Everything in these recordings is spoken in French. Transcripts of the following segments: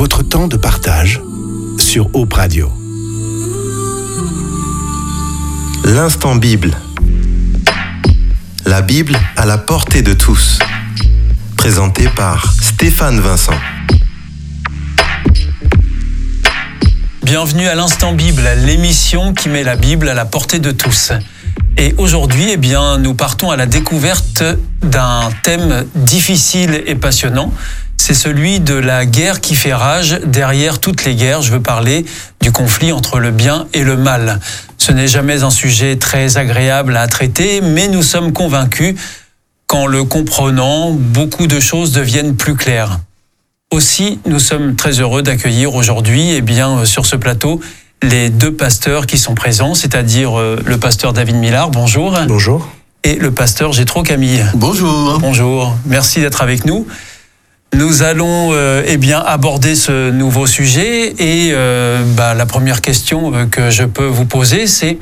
Votre temps de partage sur Hope Radio. L'instant Bible. La Bible à la portée de tous. Présenté par Stéphane Vincent. Bienvenue à l'Instant Bible, l'émission qui met la Bible à la portée de tous. Et aujourd'hui, nous partons à la découverte d'un thème difficile et passionnant. C'est celui de la guerre qui fait rage derrière toutes les guerres. Je veux parler du conflit entre le bien et le mal. Ce n'est jamais un sujet très agréable à traiter, mais nous sommes convaincus qu'en le comprenant, beaucoup de choses deviennent plus claires. Aussi, nous sommes très heureux d'accueillir aujourd'hui, sur ce plateau, les deux pasteurs qui sont présents, c'est-à-dire le pasteur David Millard, bonjour. Bonjour. Et le pasteur Jétro Camille. Bonjour. Bonjour, merci d'être avec nous. Nous allons aborder ce nouveau sujet et la première question que je peux vous poser, c'est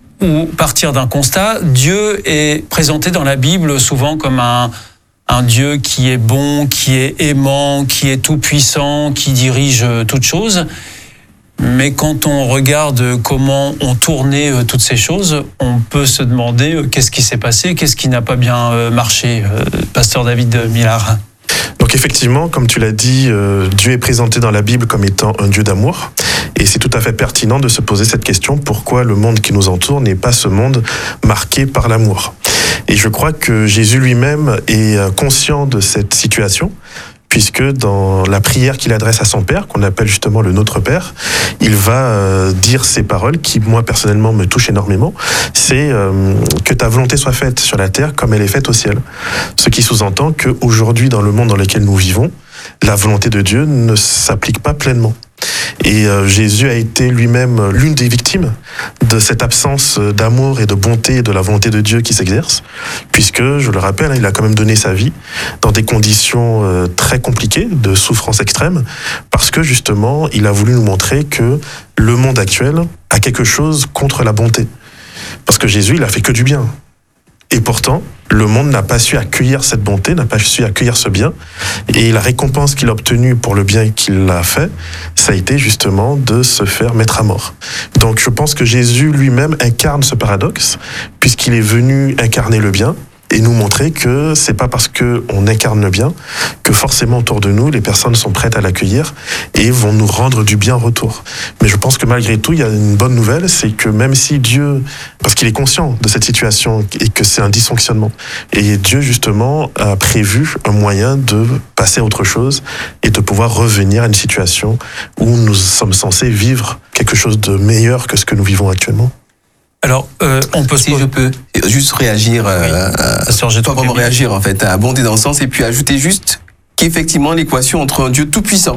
partir d'un constat. Dieu est présenté dans la Bible souvent comme un Dieu qui est bon, qui est aimant, qui est tout-puissant, qui dirige toutes choses. Mais quand on regarde comment ont tourné toutes ces choses, on peut se demander qu'est-ce qui s'est passé, qu'est-ce qui n'a pas bien marché, pasteur David Millard. Donc effectivement, comme tu l'as dit, Dieu est présenté dans la Bible comme étant un Dieu d'amour. Et c'est tout à fait pertinent de se poser cette question, pourquoi le monde qui nous entoure n'est pas ce monde marqué par l'amour ? Et je crois que Jésus lui-même est conscient de cette situation, puisque dans la prière qu'il adresse à son Père, qu'on appelle justement le Notre Père, il va dire ces paroles qui, moi, personnellement, me touchent énormément. C'est que ta volonté soit faite sur la terre comme elle est faite au ciel. Ce qui sous-entend qu'aujourd'hui, dans le monde dans lequel nous vivons, la volonté de Dieu ne s'applique pas pleinement. Et Jésus a été lui-même l'une des victimes de cette absence d'amour et de bonté et de la volonté de Dieu qui s'exerce, puisque, je le rappelle, il a quand même donné sa vie dans des conditions très compliquées, de souffrance extrême, parce que justement, il a voulu nous montrer que le monde actuel a quelque chose contre la bonté. Parce que Jésus, il a fait que du bien. Et pourtant, le monde n'a pas su accueillir cette bonté, n'a pas su accueillir ce bien. Et la récompense qu'il a obtenue pour le bien qu'il a fait, ça a été justement de se faire mettre à mort. Donc je pense que Jésus lui-même incarne ce paradoxe, puisqu'il est venu incarner le bien, et nous montrer que c'est pas parce qu'on incarne le bien que forcément autour de nous, les personnes sont prêtes à l'accueillir et vont nous rendre du bien en retour. Mais je pense que malgré tout, il y a une bonne nouvelle, c'est que même si Dieu, parce qu'il est conscient de cette situation et que c'est un dysfonctionnement, et Dieu justement a prévu un moyen de passer à autre chose et de pouvoir revenir à une situation où nous sommes censés vivre quelque chose de meilleur que ce que nous vivons actuellement. Alors, on peut je peux juste réagir, pas vraiment réagir en fait, abonder dans le sens et puis ajouter juste qu'effectivement l'équation entre un Dieu tout-puissant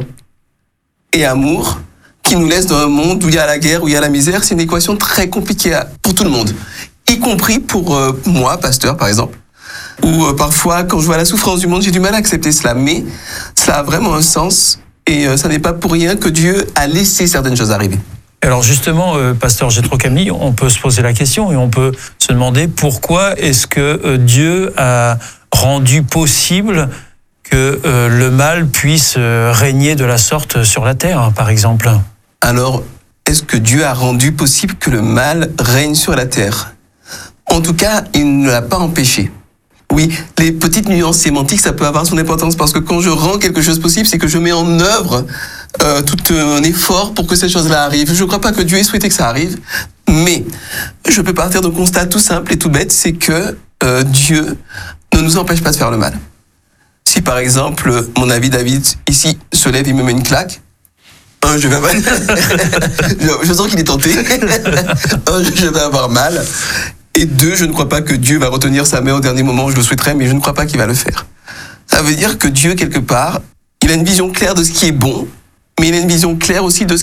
et amour qui nous laisse dans un monde où il y a la guerre, où il y a la misère, c'est une équation très compliquée pour tout le monde, y compris pour moi, pasteur par exemple, où parfois quand je vois la souffrance du monde, j'ai du mal à accepter cela, mais ça a vraiment un sens et ça n'est pas pour rien que Dieu a laissé certaines choses arriver. Alors justement, pasteur Jétro Camille, on peut se poser la question et on peut se demander pourquoi est-ce que Dieu a rendu possible que le mal puisse régner de la sorte sur la terre, par exemple. Alors, est-ce que Dieu a rendu possible que le mal règne sur la terre ? En tout cas, il ne l'a pas empêché. Oui, les petites nuances sémantiques, ça peut avoir son importance parce que quand je rends quelque chose possible, c'est que je mets en œuvre tout un effort pour que cette chose-là arrive. Je ne crois pas que Dieu ait souhaité que ça arrive, mais je peux partir d'un constat tout simple et tout bête, c'est que Dieu ne nous empêche pas de faire le mal. Si par exemple, mon ami David, ici, se lève et me met une claque, je vais avoir... je sens qu'il est tenté. Je vais avoir mal. Et 2, je ne crois pas que Dieu va retenir sa main au dernier moment, je le souhaiterais, mais je ne crois pas qu'il va le faire. Ça veut dire que Dieu, quelque part, il a une vision claire de ce qui est bon, mais il a une vision claire aussi de ce